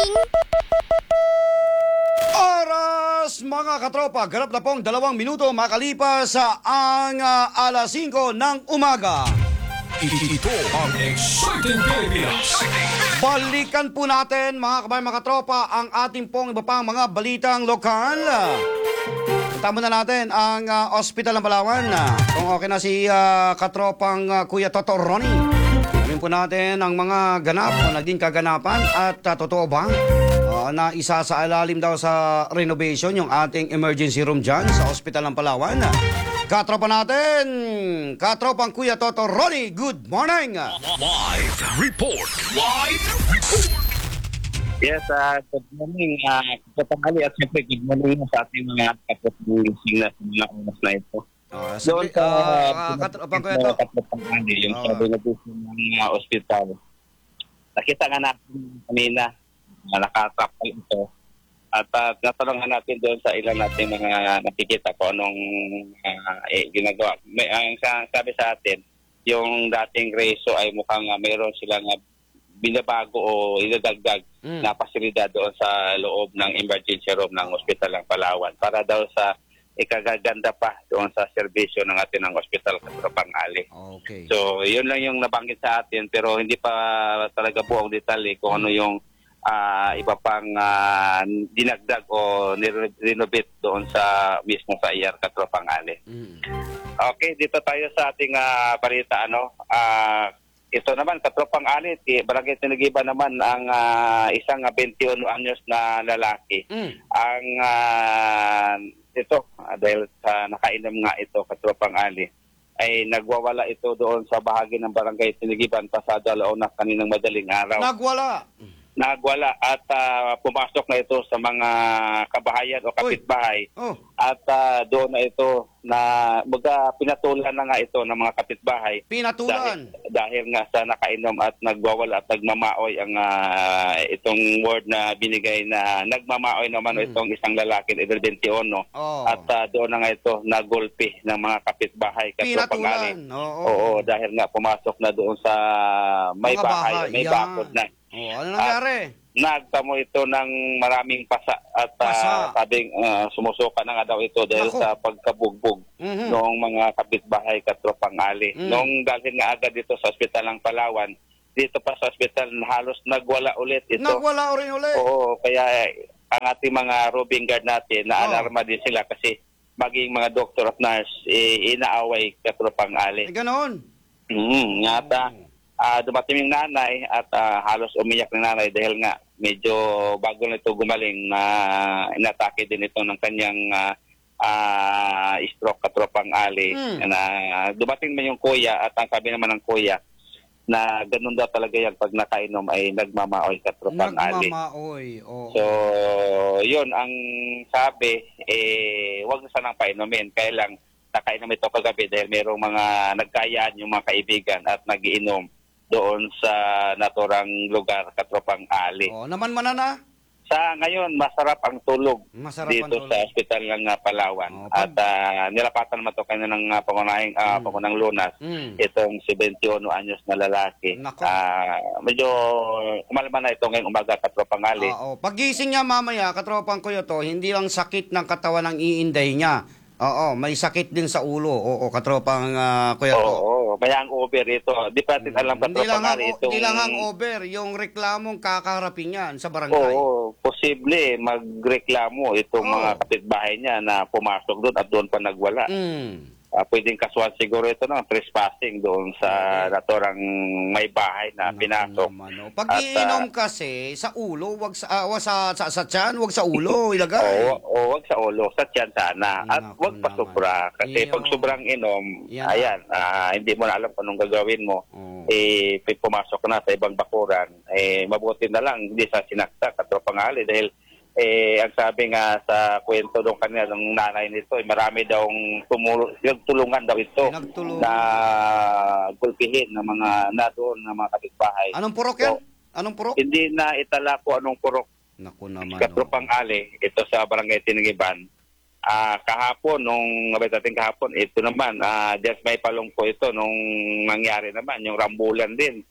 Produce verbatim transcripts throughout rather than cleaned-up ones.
morning! Oras mga katropa, ganap na pong dalawang minuto makalipas sa ang uh, alas singko ng umaga. Ito ang Exciting Pilipinas. Balikan po natin mga kabayan mga katropa ang ating pong iba pang mga balitang lokal. Tama na natin ang uh, Ospital ng Palawan. Kung okay na si uh, katropang uh, Kuya Toto Ronnie. Sabihin po natin ang mga ganap o naging kaganapan at uh, totoo ba uh, na isa sa alalim daw sa renovation yung ating emergency room dyan sa Ospital ng Palawan. Katropa natin, katropang Kuya Toto Ronnie, good morning! Live report. Live report. Yes, uh, good morning. Uh, Kapangali at siyempre good morning sa ating mga kapatid sa mga oras na ito. Uh, Doon sa uh, katropang Kuya Toto. Kapangali, yung Ah. sa renovation ng uh, ospital. Nakita nga natin kanina na nakatapal ito. At uh, natanongan natin doon sa ilan natin mga nakikita ko anong uh, eh, ginagawa. May, ang sa- sabi sa atin, yung dating reso ay mukhang uh, mayroon silang uh, binabago o idadagdag Mm. na pasilidad doon sa loob ng emergency room ng Ospital ng Palawan para daw sa ikagaganda pa doon sa serbisyo ng atin ng Ospital Katropang Ali. Okay. So, yun lang yung nabanggit sa atin pero hindi pa talaga buong detalye kung ano yung ah, iba pang ah, dinagdag o nirenovate doon sa mismo sa I R Katropang Ali. Mm. Okay, dito tayo sa ating ah, balita. Ano? Ah, ito naman, Katropang Ali, ti- Barangay Tinagiba naman ang ah, isang ah, twenty-one anyos na lalaki. Mm. Ang ah, ito, ah, dahil sa nakainom nga ito, Katropang Ali, ay nagwawala ito doon sa bahagi ng Barangay Tinagiban pasado alauna kaninang madaling araw. Nagwala. Nagwala at ah, pumasok na ito sa mga kabahayan o kapitbahay Oh. at ah, doon na ito na baga pinatulan na nga ito ng mga kapitbahay Pinatulan. dahil, dahil nga sa nakainom at nagwawala at nagmamaoy ang ah, itong word na binigay na nagmamaoy naman Mm. itong isang lalaki edad twenty-one Oh. at ah, doon na nga ito nagulpi ng mga kapitbahay Katropang Ali. Pinatulan. Oo. Oo, dahil nga pumasok na doon sa may Mga bahay, bahay, may yan. bakod na. Oh, ano nangyari? Nagtamo ito ng maraming pasa at Pasa. uh, sabing uh, sumusuka na nga daw ito dahil Nako. sa pagkabugbog Mhm. ng mga kapitbahay Katropang Ali. Mm. Nung dalhin nga agad dito sa ospital ng Palawan, dito pa sa ospital halos nagwala ulit ito. Nagwala rin ulit. Oo, kaya eh, ang ating mga roving guard natin, Oh. na-alarma din sila kasi maging mga doctor at nurse, eh, inaaway Katropang Ali. Eh, ganon. Mm, ngata. Ah, dumating yung nanay at ah, halos umiyak ng nanay dahil nga medyo bago na ito gumaling na inatake din ito ng kanyang ah, ah, stroke Katropang Ali. Mm. Na dumating man yung kuya at ang sabi naman ng kuya na ganun daw talaga yan pag nakainom ay nagmamaoy Katropang Ali. Nagmamaoy. Oo. So, yun ang sabi, eh, wag na sanang painumin. Kaya lang, nakainom ito kagabi dahil mayroong mga nagkayaan yung mga kaibigan at nagiinom doon sa naturang lugar, Katropang Ali. Oh, naman manana. Sa ngayon, masarap ang tulog Masarap dito ang tulog. sa ospital ng uh, Palawan. Oh, pag- At ah, nilapatan naman ito kanina ng uh, pangunahing, ah, Mm. pangunang lunas. Mm. Itong twenty-one anyos na lalaki. Nako. Ah, medyo kumalma na ito ngayong umaga, Katropang Ali. Oo. Pagising niya mamaya, katropang ko to, hindi lang sakit ng katawan ang iinday niya. Oo, may sakit din sa ulo. Oo, katropang uh, kuya to. Oo, kaya ang over ito. Di pa natin alam Hindi lang Katropang ang, Ali itong... hindi lang ang over, yung reklamong kakaharapin yan sa barangay. Oo, posible magreklamo itong Oo. mga kapitbahay niya na pumasok doon at doon pa nagwala. Mm. Ah, pwedeng kasuhan siguro ito ng trespassing doon sa Okay. naturang may bahay na Naku pinasok. naman, oh. Pag iinom kasi sa ulo, wag sa uh, sa sa, sa tiyan, wag sa ulo ilagay. Oo, oo, wag sa ulo, sa tiyan sana. At Naku wag pa naman. sobra. Kasi Iyo. pag sobrang inom, Yan. ayan, ah, hindi mo na alam kung anong gagawin mo. Oo. Eh, pag pumasok ka na sa ibang bakuran, eh, mabuti na lang, hindi sa sinakta, Katropang Ali. Dahil eh ang sabi nga sa kwento doon kanina ng nanay nito, eh, marami daw tumulong, tulungan daw ito Pinagtulungan. na gulpihin ng mga na doon ng mga kapitbahay. Anong purok yan? Anong purok? Hindi na itala ko anong purok. Naku naman. Katropang Ali, ito sa Barangay Tinagiban. Ah, kahapon, nung nabay natin kahapon, ito naman, ah, just may palong po ito nung nangyari naman, yung rambulan din.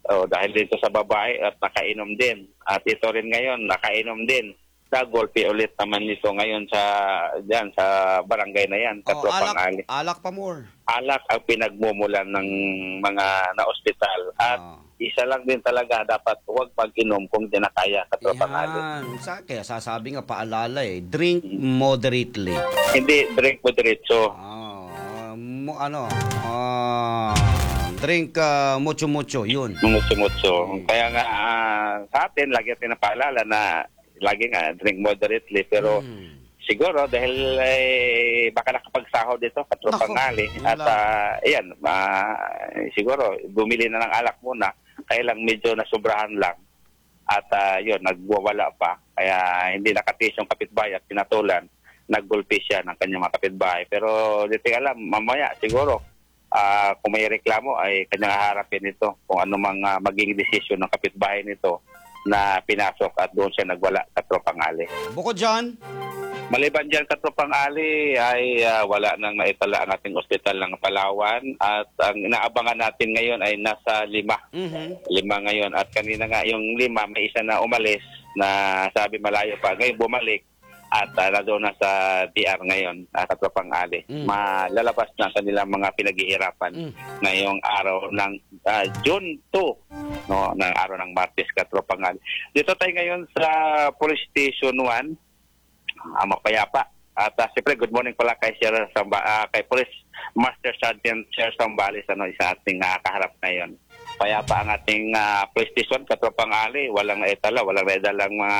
O, dahil dito sa babae at nakainom din. At ito rin ngayon, nakainom din. Nagolpe ulit naman nito ngayon sa diyan sa barangay na yan, Oh, Katropang alak, Ali. alak pa more. Alak ang pinagmumulan ng mga na-ospital. At Ah. isa lang din talaga, dapat huwag mag-inom kung di na kaya, Katropang Ali. Yan. Sa, kaya sasabi nga paalala eh, drink moderately. Hindi, drink mo diretso. Ah, mo, ano, ah, drink ah, mucho-mucho, yun. Mutso-mutso. Kaya nga, ah, sa atin, lagi natin napaalala na lagi nga, drink moderately. Pero Hmm. siguro, dahil eh, baka nakapagsahod dito, Katropang Nako, Ali. yun At lang. ah, ayan, ah, siguro, bumili na ng alak muna. Kaya lang medyo nasubrahan lang. At ah, yun, nagwawala pa. Kaya hindi nakatis yung kapitbahay at pinatulan. Naggulpi siya ng kanyang mga kapitbahay. Pero di ko alam, mamaya siguro, ah, kung may reklamo ay kanyang haharapin ito. Kung ano mga maging desisyon ng kapitbahay nito na pinasok at doon siya nagwala, Katropang Ali. Bukod dyan, Maliban dyan, Katropang Ali, ay ah, wala nang maitala ang ating ospital ng Palawan. At ang inaabangan natin ngayon ay nasa lima. mhm, Lima ngayon. At kanina nga yung lima, may isa na umalis na sabi malayo pa. Ngayon bumalik at uh, na doon na sa D R ngayon, uh, Katropang Ali. Mm. Malalabas na kanilang mga pinaghihirapan Mm. ngayong araw ng ah, June two, no, ng araw ng Martes, Katropang Ali. Dito tayo ngayon sa Police Station one, uh, Mapayapa. At uh, siyempre, good morning pala kay Sir Samba, ah, kay Police Master Sergeant Sir Sambales, ano, isa ating uh, kaharap ngayon. Payapa ang ating uh, police station, Katropang Ali. Walang naitala, walang naidalang mga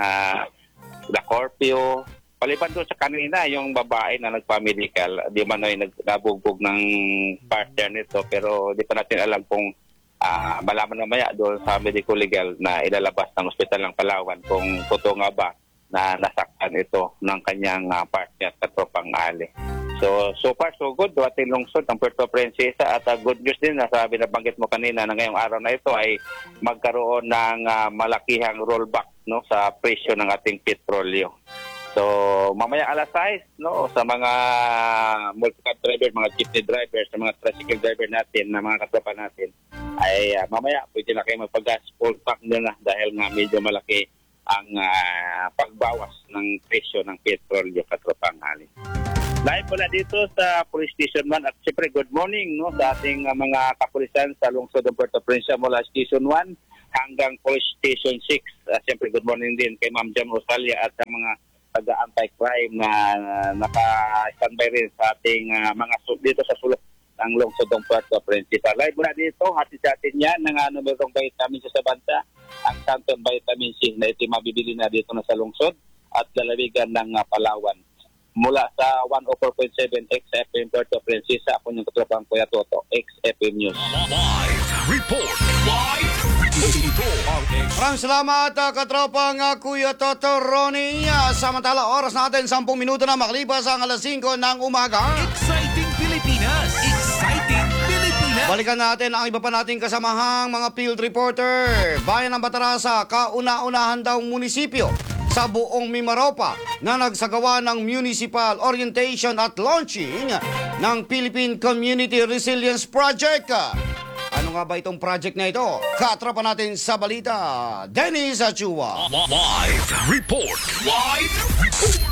na curfew. Paliban doon sa kanina, yung babae na nagpa-medical, di man ay nagbugbog ng partner nito, pero di pa natin alam kung ah, malaman mamaya doon sa medical legal na ilalabas ng ospital ng Palawan kung totoo nga ba na nasaktan ito ng kanyang ah, partner, Katropang Ali. So, so far so good, duwating lungsod ng Puerto Princesa at uh, good news din na sabi na banggit mo kanina na ngayong araw na ito ay magkaroon ng uh, malakihang rollback, no, sa presyo ng ating petrolyo. So, mamaya alas sais, no, sa mga multi-cab driver, mga jeepney driver, sa mga tricycle driver natin, na mga katropa natin, ay uh, mamaya pwede na kayo magpag-gas full tank na dahil nga medyo malaki ang uh, pagbawas ng presyo ng petrolyo, Katropang Ali. Live mula dito sa Police Station one at siyempre good morning, no, sa ating uh, mga kapulisan sa lungsod ng Puerto Princesa mula Station one hanggang Police Station six. Uh, siyempre good morning din kay Ma'am Jam Rosalia at sa mga taga-anti-crime na uh, naka-standby rin sa ating uh, mga su- dito sa sulok ng lungsod ng Puerto Princesa. Live mula dito, hatid sa atin yan ng uh, numerong vitamin sa bansa, ang Santon Vitamin C na ito mabibili na dito na sa lungsod at lalawigan ng uh, Palawan. Mula sa one oh four point seven X F M Puerto Princesa, ako yung katropang Kuya Toto, X F M News. Live report. Live report. Ito ang ex- maraming salamat uh, katropang uh, Kuya Toto Ronnie. Uh, samantala, oras natin sampung minuto na makalipas ang alas singko ng umaga. Exciting Pilipinas. Exciting Pilipinas. Balikan natin ang iba pa nating kasamahang mga field reporter. Bayan ng Batarasa, kauna-unahan daw munisipyo sa buong Mimaropa na nagsagawa ng municipal orientation at launching ng Philippine Community Resilience Project. Ano nga ba itong project na ito? Katropa natin sa balita, Dennis Achua. Live report. Live report.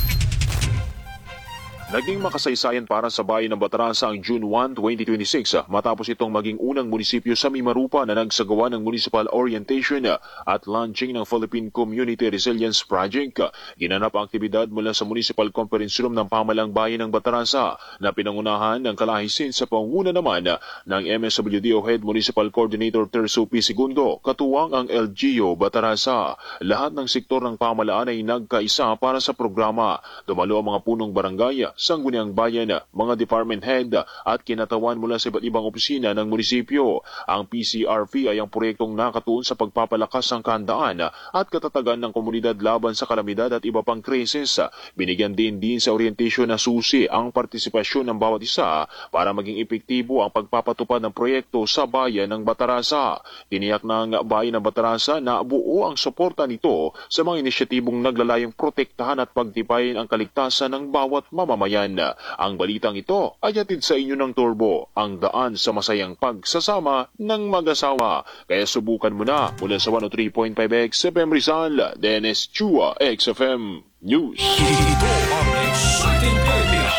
Naging makasaysayan para sa bayan ng Batarasa ang June first, twenty twenty-six matapos itong maging unang munisipyo sa Mimaropa na nagsagawa ng municipal orientation at launching ng Philippine Community Resilience Project. Ginanap ang aktibidad mula sa Municipal Conference Room ng Pamalang Bayan ng Batarasa na pinangunahan ng kalahisin sa panguna naman ng M S W D O Head Municipal Coordinator Terso P. Segundo, katuwang ang L G O Batarasa. Lahat ng sektor ng pamalaan ay nagkaisa para sa programa. Dumalo ang mga punong barangay, sangguniang bayan, mga department head at kinatawan mula sa iba't ibang opisina ng munisipyo. Ang P C R V ay ang proyektong nakatuon sa pagpapalakas ng kahandaan at katatagan ng komunidad laban sa kalamidad at iba pang krisis. Binigyan din din sa orientation na susi ang partisipasyon ng bawat isa para maging epektibo ang pagpapatupad ng proyekto sa bayan ng Batarasa. Tiniyak ng bayan ng Batarasa na buo ang suporta nito sa mga inisyatibong naglalayong protektahan at pagtibayin ang kaligtasan ng bawat mamamayan. mamamayan. Ang balitang ito ay hatid sa inyo ng Turbo, ang daan sa masayang pagsasama ng mag-asawa. Kaya subukan mo na mula sa one oh three point five X F M Rizal, Dennis Chua, X F M News. Ito ang exciting Pilipinas.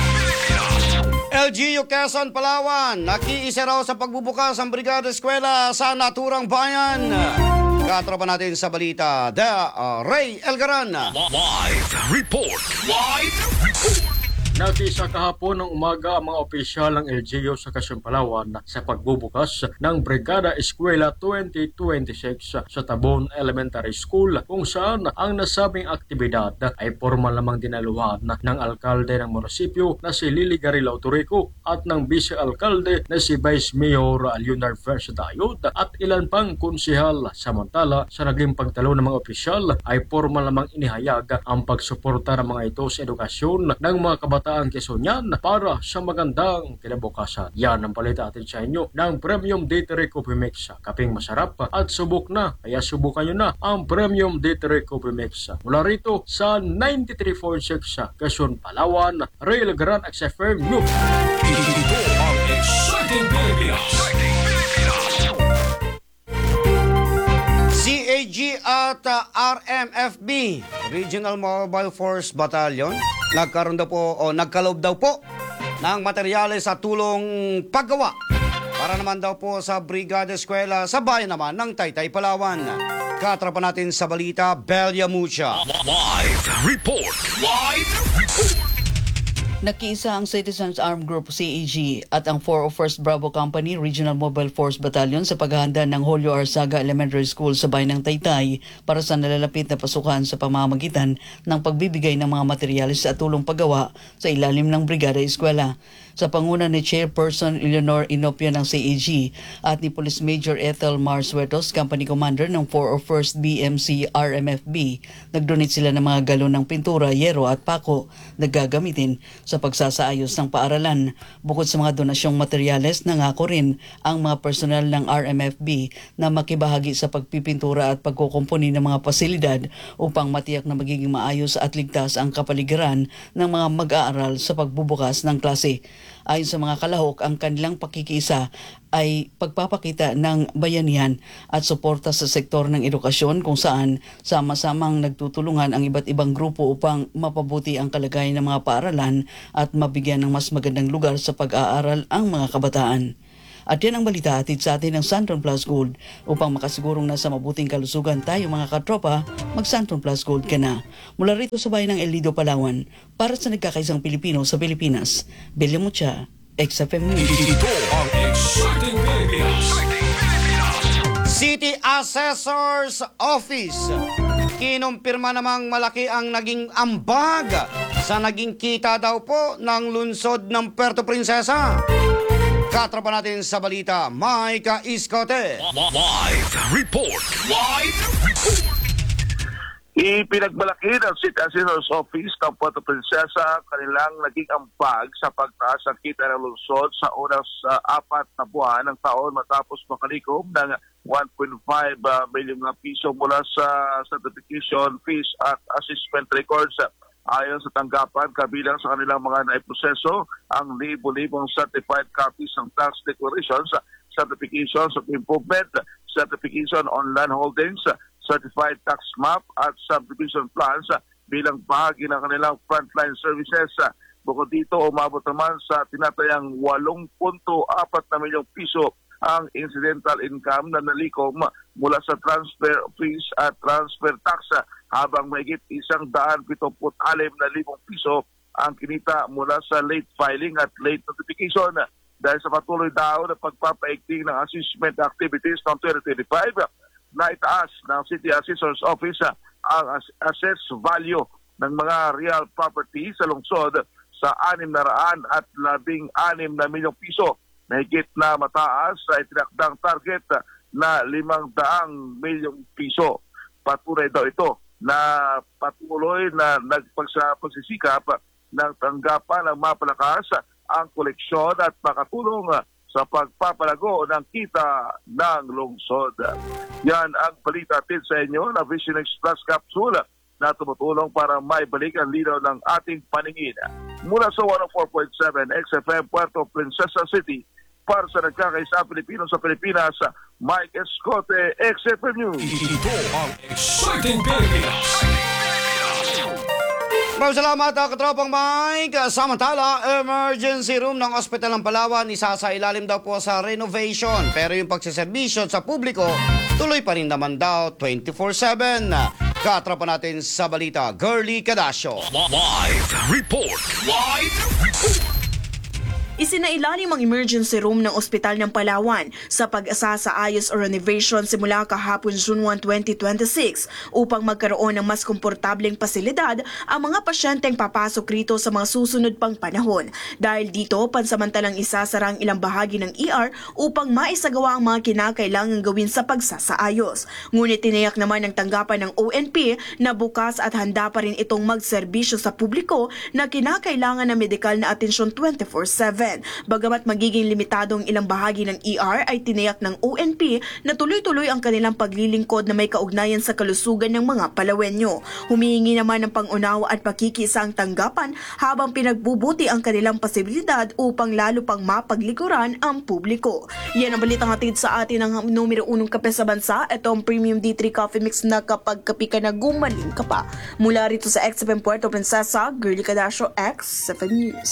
L G U Quezon, Palawan, nakiisa raw sa pagbubukas ang Brigada Eskwela sa naturang bayan. Katropa natin sa balita, The uh, Ray Elgaran. Live report. Live report. Nakisa kahapon ng umaga ang mga opisyal ng L G U sa Quezon, Palawan sa pagbubukas ng Brigada Eskwela twenty twenty-six sa Tabon Elementary School, kung saan ang nasabing aktibidad ay formal lamang dinaluhan ng alkalde ng munisipyo na si Lily Garila Autorico at ng vice-alkalde na si Vice Mayor Leonard Versadayod at ilan pang konsehal. Samantala, sa naging pagtalo ng mga opisyal ay formal lamang inihayag ang pagsuporta ng mga ito sa edukasyon ng mga kabataan ang Quezonian para sa magandang kinabukasan. Yan ang balita atin sa inyo ng Premium Dairy Coffee Mix. Kaping masarap at subok na, kaya subukan nyo na ang Premium Dairy Coffee Mix. Mula rito sa ninety-three point six Quezon, Palawan, Rail Grand X F M News. Ito ang exciting Pilipinas. C A G at uh, R M F B, Regional Mobile Force Battalion, nagkaroon daw po o nagkaloob daw po ng materyales sa tulong paggawa para naman daw po sa Brigada Eskwela sa bayan naman ng Taytay, Palawan. Katropa natin sa balita, Belia Mucha. Live report. Live report. Nakiisa ang Citizens Armed Group C A G at ang four oh first Bravo Company Regional Mobile Force Battalion sa paghahanda ng Julio Arzaga Elementary School sa bayan ng Taytay para sa nalalapit na pasukan sa pamamagitan ng pagbibigay ng mga materyales at tulong paggawa sa ilalim ng Brigada Eskwela. Sa panguna ni Chairperson Eleanor Inopia ng C A G at ni Police Major Ethel Marsuetos, Company Commander ng four oh first B M C R M F B, nagdonate sila ng mga galon ng pintura, yero at pako na gagamitin sa pagsasaayos ng paaralan. Bukod sa mga donasyong materyales, nangako rin ang mga personel ng R M F B na makibahagi sa pagpipintura at pagkukumpuni ng mga pasilidad upang matiyak na magiging maayos at ligtas ang kapaligiran ng mga mag-aaral sa pagbubukas ng klase. Ayon sa mga kalahok, ang kanilang pakikiisa ay pagpapakita ng bayanihan at suporta sa sektor ng edukasyon, kung saan sama-samang nagtutulungan ang iba't ibang grupo upang mapabuti ang kalagayan ng mga paaralan at mabigyan ng mas magandang lugar sa pag-aaral ang mga kabataan. At yan ang balita atid sa atin ng Santon Plus Gold. Upang makasigurong nasa mabuting kalusugan tayo mga katropa, mag Santon Plus Gold ka na. Mula rito sa bayan ng El Nido, Palawan, para sa nagkakaisang Pilipino sa Pilipinas, Belia Mucha, X F M News. Ito ang exciting Pilipinas. City Assessor's Office, kinumpirma namang malaki ang naging ambag sa naging kita daw po ng lungsod ng Puerto Princesa. Katropa natin sa balita, Mike Iskote. Live report. Live report. Ipinagmalaki ng City Assessor's Office ng Puerto Princesa kanilang naging ambag sa pagtaas ng kita ng lungsod sa unang uh, apat na buwan ng taon matapos makalikom ng one point five uh, million na piso mula sa certification fees at assessment records. Ayon sa tanggapan, kabilang sa kanilang mga naiproseso ang libo-libong certified copies ng tax declarations, certifications of improvement, certification on land holdings, certified tax map at subdivision plans bilang bahagi ng kanilang frontline services. Bukod dito, umabot naman sa tinatayang eight point four na milyong piso ang incidental income na nalikom mula sa transfer fees at transfer tax, habang mahigit isang daan pitongput alim na libong piso ang kinita mula sa late filing at late notification. Dahil sa patuloy daw na pagpapaigting ng assessment activities ng twenty twenty-five, na itaas ng City Assessor's Office ang assessed value ng mga real property sa lungsod sa anim na raan at labing anim na milyong piso, na higit na mataas sa itinakdang target na limang daang milyong piso. Patunay daw ito na patuloy na nagpagsisikap ng tanggapan ng mapalakas ang koleksyon at makatulong sa pagpapalago ng kita ng lungsod. Yan ang balita atin sa inyo na Vision X Plus Capsule na tumutulong para maibalik ang linaw ng ating paningin. mula sa one oh four point seven X F M Puerto Princesa City. Para sa nagkakaisa Pilipino sa Pilipinas, Mike Escote, X F M News. Ito ang Exciting Pilipinas. Maraming salamat, uh, katropang Mike. Samantala, emergency room ng Ospital ng Palawan isasailalim daw po sa renovation. Pero yung pagsiservisyo sa publiko, tuloy pa rin naman daw twenty-four seven. Katropa natin sa balita, Girly Cadasio. Live report. Live report. Isinailalim ang emergency room ng Ospital ng Palawan sa pag-asa sa ayos o renovation simula kahapon June first, twenty twenty-six upang magkaroon ng mas komportableng pasilidad ang mga pasyenteng papasok rito sa mga susunod pang panahon. Dahil dito, pansamantalang isasara ang ilang bahagi ng E R upang maisagawa ang mga kinakailangang gawin sa pagsasaayos. Ngunit tiniyak naman ng tanggapan ng O N P na bukas at handa pa rin itong magserbisyo sa publiko na kinakailangan ng medikal na atensyon twenty-four seven. Bagamat magiging limitado ang ilang bahagi ng E R, ay tiniyak ng O N P na tuloy-tuloy ang kanilang paglilingkod na may kaugnayan sa kalusugan ng mga Palawenyo. Humihingi naman ng pangunawa at pakikisa ang tanggapan habang pinagbubuti ang kanilang posibilidad upang lalo pang mapaglikuran ang publiko. Yan ang balitang hatid sa atin ng numero unong kape sa bansa. Ito ang Premium D three Coffee Mix na kapag kapi ka na gumaling ka pa. Mula rito sa X F M Puerto Princesa, Girly Cadasio, X F M News.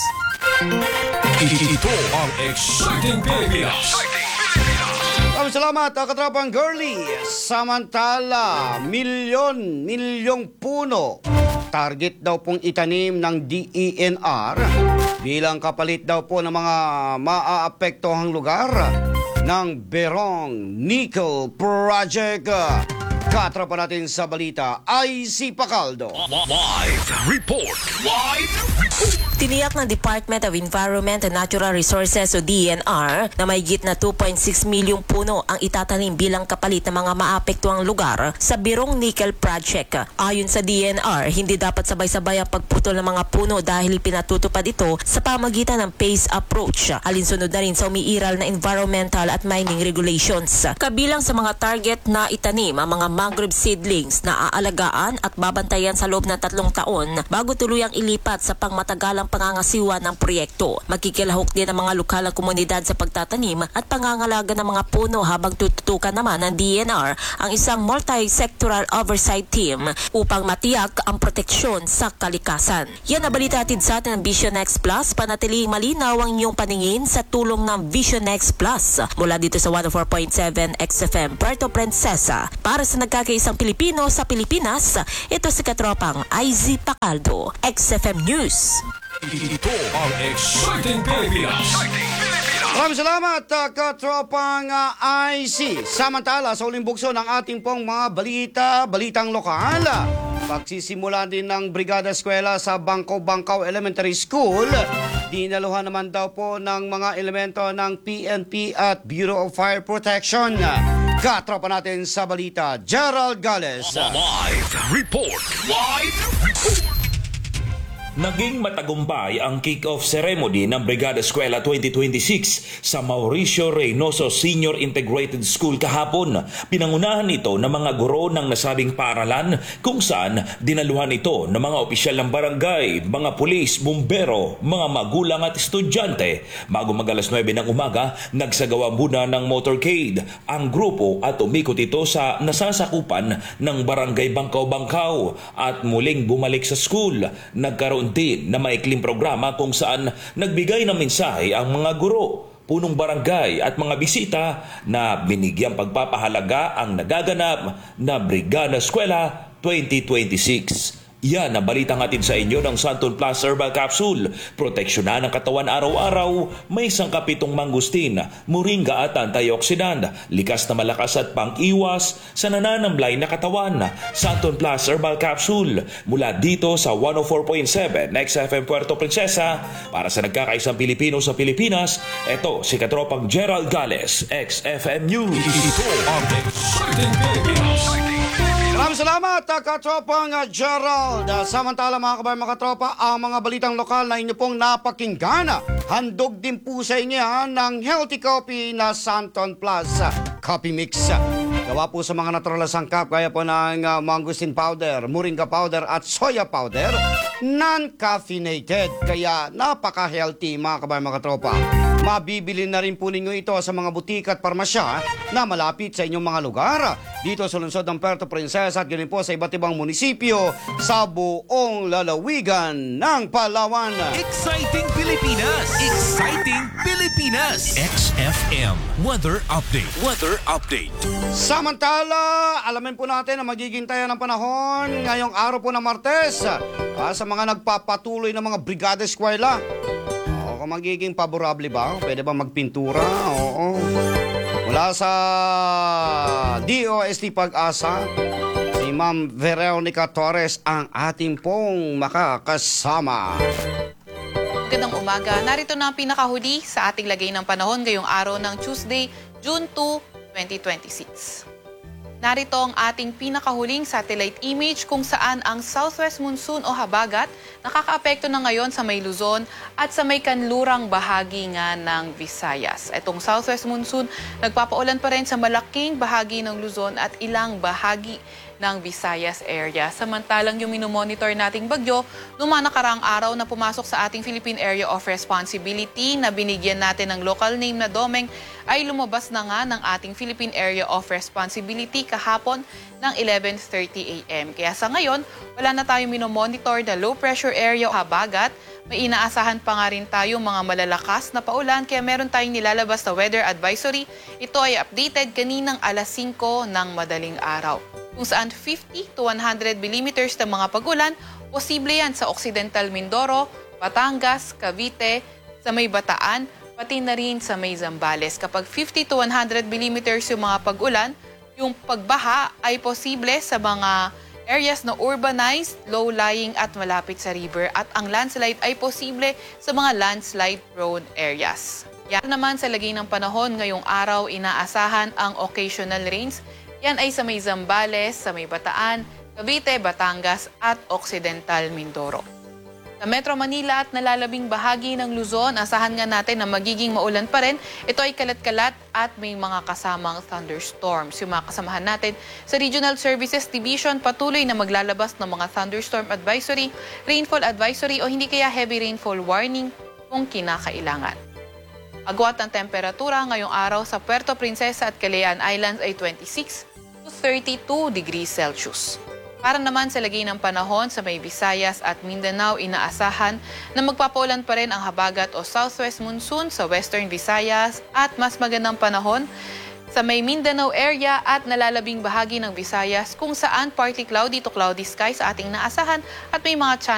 Ito ang Exciting Pilipinas. Maraming salamat, uh, katropang Girly. Samantala, milyon, milyong puno. Target daw pong itanim ng D E N R bilang kapalit daw po ng mga maaapektohang lugar ng Berong Nickel Project. Katropa natin sa balita, I C Pacaldo. Live report. Live report. Tiniyak ng Department of Environment and Natural Resources o D E N R na mahigit na two point six milyong puno ang itatanim bilang kapalit ng mga maapektuhang lugar sa Berong Nickel Project. Ayon sa D E N R, hindi dapat sabay-sabay ang pagputol ng mga puno dahil pinatutupad ito sa pamagitan ng phase approach. Alinsunod na rin sa umiiral na environmental at mining regulations. Kabilang sa mga target na itanim ang mga mangrove seedlings na aalagaan at babantayan sa loob ng tatlong taon bago tuluyang ilipat sa pangmatagalang pangangasiwa ng proyekto. Magkikilahok din ang mga lokal na komunidad sa pagtatanim at pangangalaga ng mga puno habang tututukan naman ng D E N R ang isang multi-sectoral oversight team upang matiyak ang proteksyon sa kalikasan. Yan ang balita atid sa atin ng Vision X Plus. Panatiling malinaw ang inyong paningin sa tulong ng Vision X Plus. Mula dito sa one oh four point seven X F M Puerto Princesa. Para sa nagkakaisang Pilipino sa Pilipinas, ito si katropang I Z Pacaldo, X F M News. Ito ang Exciting Pilipinas. Maraming salamat, uh, katropang uh, I C. Samantala, sa uling bugso ng ating pong mga balita, balitang lokal, pagsisimula din ng Brigada Eskwela sa Bangkaw-Bangkaw Elementary School, dinaluhan naman daw po ng mga elemento ng P N P at Bureau of Fire Protection. Katropa natin sa balita, Gerald Gales. Live report. Live report. Naging matagumpay ang kick-off ceremony ng Brigada Eskwela twenty twenty-six sa Mauricio Reynoso Senior Integrated School kahapon. Pinangunahan ito ng mga guro ng nasabing paaralan kung saan dinaluhan ito ng mga opisyal ng barangay, mga pulis, bumbero, mga magulang at estudyante. Bago mag alas nuwebe ng umaga, nagsagawa muna ng motorcade ang grupo at umikot ito sa nasasakupan ng barangay Bangkaw-Bangkaw at muling bumalik sa school. Nagkaroon din na maikling programa kung saan nagbigay ng mensahe ang mga guro, punong barangay at mga bisita na binigyang pagpapahalaga ang nagaganap na Brigada Eskwela twenty twenty-six. Yan ang balitang atin sa inyo ng Santon Plus Herbal Capsule. Proteksyonan ang katawan araw-araw. May sangkapitong mangustin, moringa at antioxidant. Likas na malakas at pang-iwas sa nananamlay na katawan. Santon Plus Herbal Capsule. Mula dito sa one oh four point seven X F M Puerto Princesa. Para sa nagkakaisang Pilipino sa Pilipinas, ito si katropang Gerald Gales, X F M News. Ito ang Exciting Pilipinas. Maraming salamat, uh, katropang uh, Gerald. Uh, samantala mga kabayan, mga katropa, ang mga balitang lokal na inyo pong napakinggan, handog din po sa inyo uh, ng healthy coffee na Santon Plus uh, Coffee Mix. Uh, Gawa po sa mga natural na sangkap gaya po ng uh, mangosteen powder, moringa powder at soya powder, non-caffeinated. Kaya napaka-healthy mga kabayan mga tropa. Mabibili na rin po ninyo ito sa mga butika at parmasya na malapit sa inyong mga lugar. Dito sa lungsod ng Puerto Princesa at ganoon po sa iba't ibang munisipyo sa buong lalawigan ng Palawan. Exciting Pilipinas! Exciting Pilipinas! X F M Weather Update. Weather Update. Samantala, alamin po natin ang magiging tayo ng panahon ngayong araw po ng Martes ah, sa mga nagpapatuloy ng mga brigada eskwela. O, kung magiging paborable ba? Pwede ba magpintura? Oo. Mula sa D O S T Pag-asa, si Ma'am Veronica Torres ang ating pong makakasama. Magandang umaga. Narito na ang pinakahuli sa ating lagay ng panahon ngayong araw ng Tuesday, June second, twenty twenty-six. Narito ang ating pinakahuling satellite image kung saan ang southwest monsoon o habagat nakakaapekto na ngayon sa may Luzon at sa may kanlurang bahagi nga ng Visayas. Itong southwest monsoon nagpapaulan pa rin sa malaking bahagi ng Luzon at ilang bahagi ng Visayas area. Samantalang yung minomonitor nating bagyo, noong mga nakaraang araw na pumasok sa ating Philippine Area of Responsibility na binigyan natin ng local name na Domeng, ay lumabas na nga ng ating Philippine Area of Responsibility kahapon ng eleven thirty a m Kaya sa ngayon, wala na tayong minomonitor na low pressure area o habagat. May inaasahan pa nga rin tayo mga malalakas na paulan kaya meron tayong nilalabas na weather advisory. Ito ay updated kaninang alas singko ng madaling araw. Kung saan fifty to one hundred millimeters na mga pagulan, posible yan sa Occidental Mindoro, Batangas, Cavite, sa may Bataan, pati na rin sa may Zambales. Kapag fifty to one hundred millimeters yung mga pag-ulan, yung pagbaha ay posible sa mga areas na urbanized, low-lying at malapit sa river at ang landslide ay posible sa mga landslide-prone areas. Yan naman sa lagay ng panahon ngayong araw, inaasahan ang occasional rains. Yan ay sa may Zambales, sa may Bataan, Cavite, Batangas at Occidental Mindoro. Sa Metro Manila at nalalabing bahagi ng Luzon, asahan nga natin na magiging maulan pa rin. Ito ay kalat-kalat at may mga kasamang thunderstorms. Yung mga kasamahan natin sa Regional Services Division patuloy na maglalabas ng mga thunderstorm advisory, rainfall advisory o hindi kaya heavy rainfall warning kung kinakailangan. Agwat ng temperatura ngayong araw sa Puerto Princesa at Calayan Islands ay twenty-six to thirty-two degrees Celsius. Para naman sa lagay ng panahon sa may Visayas at Mindanao, inaasahan na magpapaulan pa rin ang habagat o southwest monsoon sa western Visayas at mas magandang panahon sa may Mindanao area at nalalabing bahagi ng Visayas kung saan partly cloudy to cloudy skies sa ating naasahan at may mga chance